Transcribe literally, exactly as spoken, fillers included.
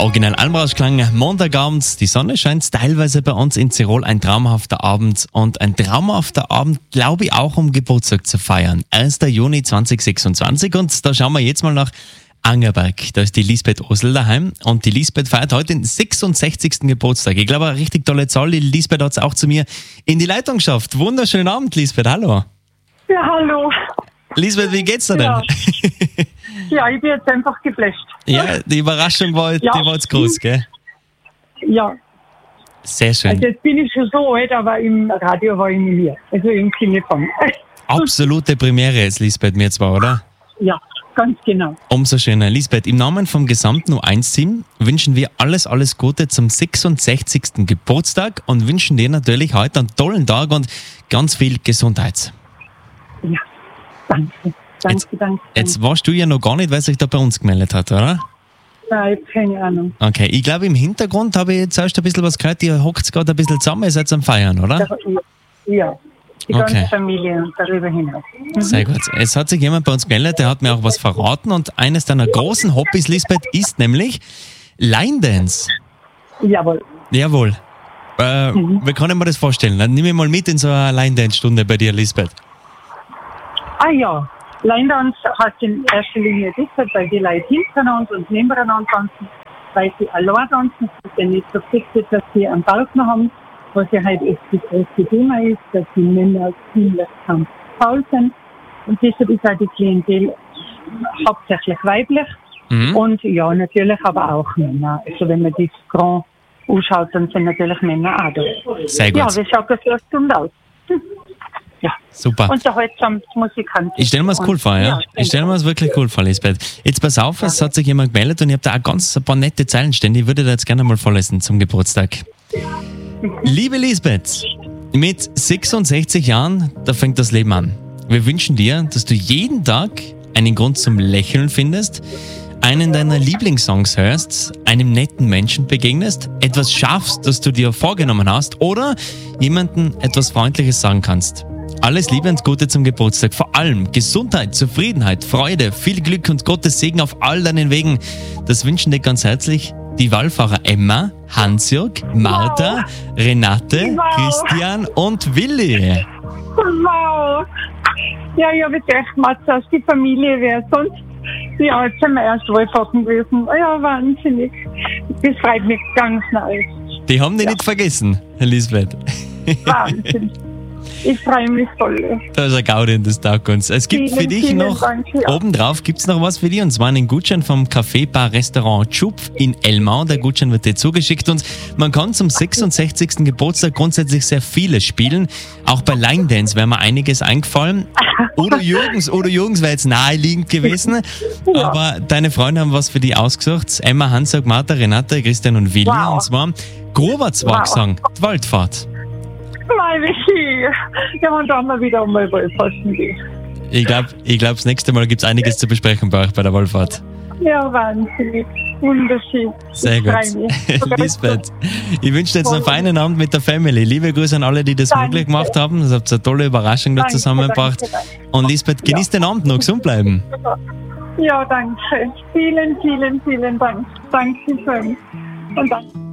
Original Almrauschklang, Montagabend, die Sonne scheint teilweise bei uns in Tirol, ein traumhafter Abend und ein traumhafter Abend, glaube ich, auch um Geburtstag zu feiern. erster Juni zweitausendsechsundzwanzig und da schauen wir jetzt mal nach Angerberg. Da ist die Lisbeth Osel daheim und die Lisbeth feiert heute den sechsundsechzigsten Geburtstag. Ich glaube, eine richtig tolle Zahl. Die Lisbeth hat es auch zu mir in die Leitung geschafft. Wunderschönen Abend, Lisbeth, hallo. Ja, hallo. Lisbeth, wie geht's dir denn? Ja, ja, ich bin jetzt einfach geflasht. Ja, die Überraschung war, Ja. die war jetzt groß, gell? Ja, Sehr schön. also jetzt bin ich schon so alt, aber im Radio war ich nie hier. Also im Sinne von. Absolute Premiere jetzt, Lisbeth, mir zwar, oder? Ja, ganz genau. Umso schöner. Lisbeth, im Namen vom gesamten U eins Team wünschen wir alles, alles Gute zum sechsundsechzigsten Geburtstag und wünschen dir natürlich heute einen tollen Tag und ganz viel Gesundheit. Ja, danke. Danke, Jetzt- danke. Jetzt warst du ja noch gar nicht, wer sich da bei uns gemeldet hat, oder? Nein, keine Ahnung. Okay, ich glaube, im Hintergrund habe ich jetzt erst ein bisschen was gehört. Ihr hockt gerade ein bisschen zusammen, ihr seid am Feiern, oder? Ja, die Okay. ganze Familie und darüber hinaus. Sehr gut. Es hat sich jemand bei uns gemeldet, der hat mir auch was verraten und eines deiner großen Hobbys, Lisbeth, ist nämlich Line Dance. Jawohl. Jawohl. Äh, Wie kann ich mir das vorstellen? Dann nimm mich mal mit in so eine Line Dance Stunde bei dir, Lisbeth. Ah ja, Line Dance hat in erster Linie deshalb, weil die Leute hintereinander und nebeneinander tanzen, weil sie allein tanzen. Es ist ja nicht so fixiert, dass sie einen Partner haben, was ja halt echt das große Thema ist, dass die Männer ziemlich kaum faul sind. Und deshalb ist auch die Klientel hauptsächlich weiblich. Mhm. Und ja, natürlich aber auch Männer. Also wenn man das Grand anschaut, dann sind natürlich Männer auch da. Sehr gut. Ja, wie schaut das erst und aus? Hm. Ja. Super. Unterhaltsam, Musikanten. Ich stelle mir es cool vor, ja. Ich stelle mir es wirklich cool vor, Lisbeth. Jetzt pass auf, es hat sich jemand gemeldet und ich habe da auch ganz ein paar nette Zeilen stehen. Ich würde da jetzt gerne mal vorlesen zum Geburtstag. Liebe Lisbeth, mit sechsundsechzig Jahren, da fängt das Leben an. Wir wünschen dir, dass du jeden Tag einen Grund zum Lächeln findest, einen deiner Lieblingssongs hörst, einem netten Menschen begegnest, etwas schaffst, das du dir vorgenommen hast oder jemandem etwas Freundliches sagen kannst. Alles Liebe und Gute zum Geburtstag. Vor allem Gesundheit, Zufriedenheit, Freude, viel Glück und Gottes Segen auf all deinen Wegen. Das wünschen dir ganz herzlich die Wallfahrer Emma, Hansjörg, Martha, Renate, Wow. Christian und Willi. Wow. Ja, ich habe gedacht, Matze aus die Familie wäre sonst. Ja, jetzt sind wir erst Wallfahrten gewesen. Ja, wahnsinnig. Das freut mich ganz neu. Die haben dich nicht vergessen, Lisbeth. Wahnsinn. Ich freue mich voll. Das ist ein Gaudi und das taugt uns. Es gibt Vielen, für dich vielen noch, Dank, ja. obendrauf gibt es noch was für dich und zwar einen Gutschein vom Café Bar Restaurant Tschupf in Elmau. Der Gutschein wird dir zugeschickt und man kann zum sechsundsechzigsten Geburtstag grundsätzlich sehr vieles spielen. Auch bei Line Dance wäre mir einiges eingefallen. Oder Jürgens, oder Jürgens wäre jetzt naheliegend gewesen. Ja. Aber deine Freunde haben was für dich ausgesucht. Emma, Hansjörg, Martha, Renate, Christian und Willi. Wow. Und zwar Grobertswag-Song, die Waldfahrt. Mein wie schön. Ja, und da haben wir wieder einmal Wallfahrten gehen. Ich glaube, ich glaub, das nächste Mal gibt es einiges zu besprechen bei euch bei der Wallfahrt. Ja, wahnsinnig. Wunderschön. Sehr ich gut. freue mich. Lisbeth, ich wünsche dir jetzt einen feinen Abend mit der Family. Liebe Grüße an alle, die das Danke. möglich gemacht haben. Das habt ihr eine tolle Überraschung da Danke, zusammengebracht. danke, danke. Und Lisbeth, genieß den Abend noch, gesund bleiben. Ja, danke. Vielen, vielen, vielen Dank. Danke schön. Und danke.